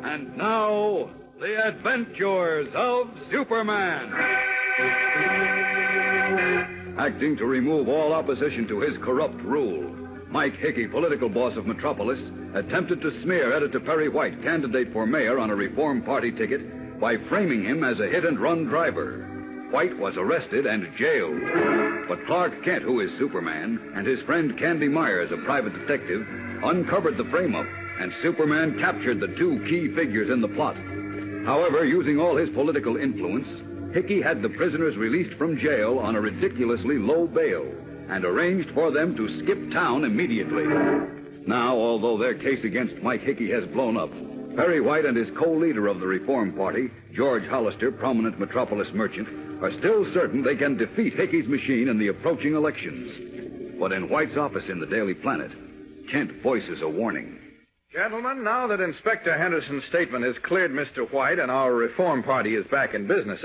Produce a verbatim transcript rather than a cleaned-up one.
And now, the adventures of Superman. Acting to remove all opposition to his corrupt rule, Mike Hickey, political boss of Metropolis, attempted to smear Editor Perry White, candidate for mayor on a Reform Party ticket, by framing him as a hit-and-run driver. White was arrested and jailed. But Clark Kent, who is Superman, and his friend Candy Myers, a private detective, uncovered the frame-up, and Superman captured the two key figures in the plot. However, using all his political influence, Hickey had the prisoners released from jail on a ridiculously low bail and arranged for them to skip town immediately. Now, although their case against Mike Hickey has blown up, Perry White and his co-leader of the Reform Party, George Hollister, prominent Metropolis merchant, are still certain they can defeat Hickey's machine in the approaching elections. But in White's office in the Daily Planet, Kent voices a warning. Gentlemen, now that Inspector Henderson's statement has cleared Mister White and our Reform Party is back in business